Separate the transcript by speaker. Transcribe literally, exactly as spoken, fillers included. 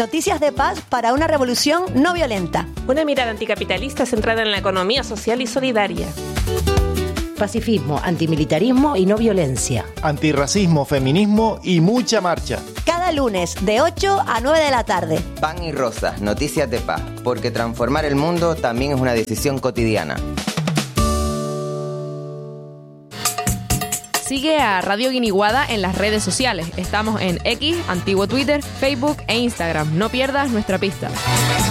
Speaker 1: Noticias de paz para una revolución no violenta.
Speaker 2: Una mirada anticapitalista centrada en la economía social y solidaria.
Speaker 3: Pacifismo, antimilitarismo y no violencia.
Speaker 4: Antirracismo, feminismo y mucha marcha.
Speaker 1: Cada lunes de ocho a nueve de la tarde.
Speaker 5: Pan y Rosas, Noticias de Paz, porque transformar el mundo también es una decisión cotidiana.
Speaker 6: Sigue a Radio Guiniguada en las redes sociales. Estamos en X, antiguo Twitter, Facebook e Instagram. No pierdas nuestra pista.